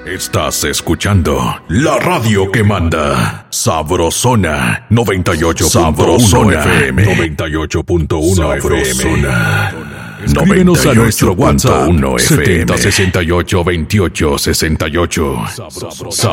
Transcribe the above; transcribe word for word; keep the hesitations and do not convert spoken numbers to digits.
Estás escuchando la radio que manda. Sabrosona noventa y ocho punto uno F M. noventa y ocho punto uno F M. Escríbenos a nuestro WhatsApp setenta sesenta y ocho veintiocho sesenta y ocho.